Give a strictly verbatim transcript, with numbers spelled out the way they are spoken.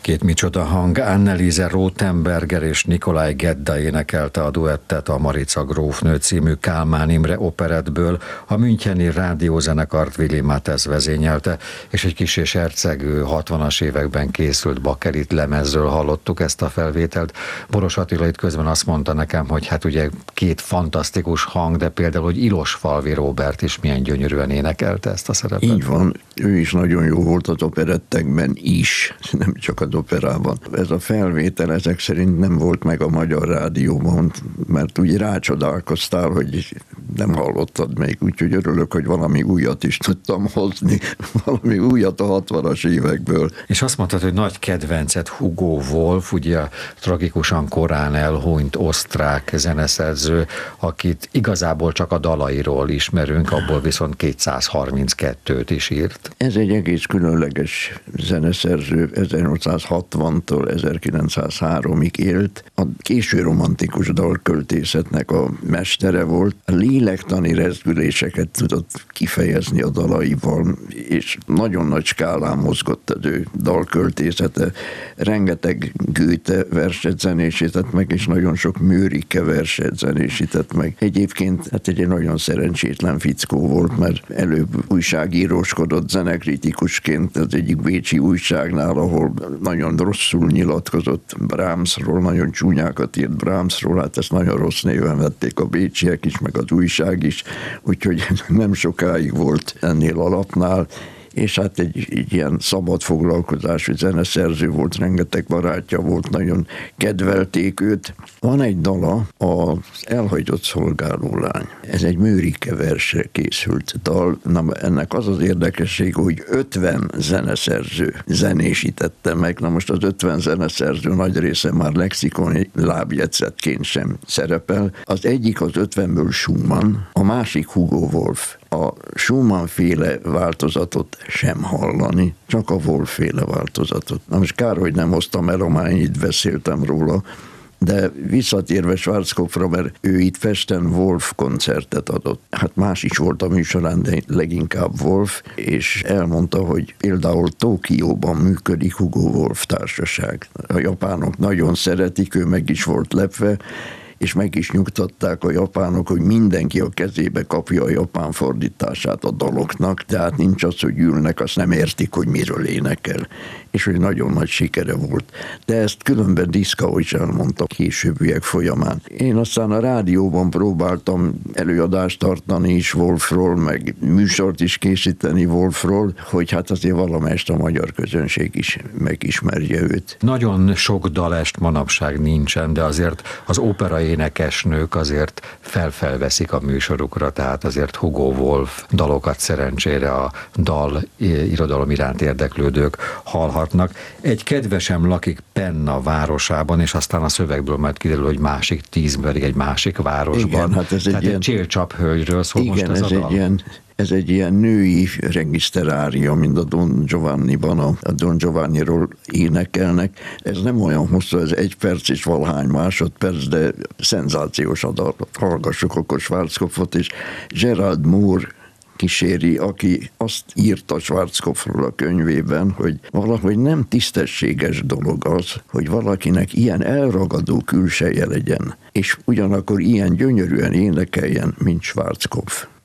Két micsoda hang, Anneliese Rothenberger és Nikolaj Gedda énekelte a duettet a Marica grófnő című Kálmán Imre operettből, a müncheni rádiózenekart Willy Mathers vezényelte, és egy kissé sercegő hatvanas években készült bakelit lemezről hallottuk ezt a felvételt. Boros Attila itt közben azt mondta nekem, hogy hát ugye két fantasztikus hang, de például, hogy Ilosfalvi Róbert is milyen gyönyörűen énekelte ezt a szerepet. Így van, ő is nagyon jó volt az operettekben is, nem csak az operában. Ez a felvétel ezek szerint nem volt meg a Magyar Rádióban, mert úgy rácsodálkoztál, hogy nem hallottad még, úgyhogy örülök, hogy valami újat is tudtam hozni, valami újat a hatvanas évekből. És azt mondtad, hogy nagy kedvenced Hugo Wolf, ugye tragikusan korán elhunyt osztrák zeneszerző, akit igazából csak a dalairól ismerünk, abból viszont kétszázharminckettőt is írt. Ez egy egész különleges zeneszerző, ezernyolcszázhatvantól ezerkilencszázháromig élt. A késő romantikus dalköltészetnek a mestere volt. A lélektani rezdüléseket tudott kifejezni a dalaival, és nagyon nagy skálán mozgott az ő dalköltészete. Rengeteg Goethe verset zenésített meg, és nagyon sok Mörike verset zenésített meg. Egyébként hát egy nagyon szerencsétlen fickó volt, mert előbb újságíróskodott zenekritikusként az egyik bécsi újságnál, ahol nagyon rosszul nyilatkozott Brahmsról, nagyon csúnyákat írt Brahmsról, hát ezt nagyon rossz néven vették a bécsiek is, meg az újság is, úgyhogy nem sokáig volt ennél a lapnál, és hát egy, egy ilyen szabad foglalkozású zeneszerző volt, rengeteg barátja volt, nagyon kedvelték őt. Van egy dala, az Elhagyott szolgálólány. Ez egy Mörike versre készült dal. Na, ennek az az érdekesség, hogy ötven zeneszerző zenésítette meg. Na most az ötven zeneszerző nagy része már lexikoni lábjegyzetként sem szerepel. Az egyik az ötvenből Schumann, a másik Hugo Wolf. A Schumann-féle változatot sem hallani, csak a Wolf-féle változatot. Na most kár, hogy nem hoztam el, amányit beszéltem róla, de visszatérve Schwarzkopfra, mert ő itt Pesten Wolf koncertet adott. Hát más is volt a műsorán, de leginkább Wolf, és elmondta, hogy például Tokióban működik Hugo Wolf társaság. A japánok nagyon szeretik, ő meg is volt lepve, és meg is nyugtatták a japánok, hogy mindenki a kezébe kapja a japán fordítását a daloknak, tehát nincs az, hogy ülnek, azt nem értik, hogy miről énekel, és hogy nagyon nagy sikere volt. De ezt különben Diszkau is elmondta későbbiek folyamán. Én aztán a rádióban próbáltam előadást tartani is Wolfról, meg műsort is készíteni Wolfról, hogy hát azért valamelyest a magyar közönség is megismerje őt. Nagyon sok dalest manapság nincsen, de azért az opera énekesnők azért felfelveszik a műsorukra, tehát azért Hugo Wolf dalokat szerencsére a dal irodalom iránt érdeklődők hallhatnak. Egy kedvesem lakik Penna városában, és aztán a szövegből majd kiderül, hogy másik tíz pedig egy másik városban. Igen, hát ez tehát egy, ilyen... egy csillcsap-hölgyről szól. Igen, most ez, ez a egy dal. ilyen Ez egy ilyen női regiszterária, mint a Don Giovanniban, a, a Don Giovanniról énekelnek. Ez nem olyan hosszú, ez egy perc és valahány másodperc, de szenzációs adat. Hallgassuk akkor Schwarzkopfot, és Gerald Moore kíséri, aki azt írta Schwarzkopfról a könyvében, hogy valahogy nem tisztességes dolog az, hogy valakinek ilyen elragadó külseje legyen, és ugyanakkor ilyen gyönyörűen énekeljen, mint Schwarzkopf.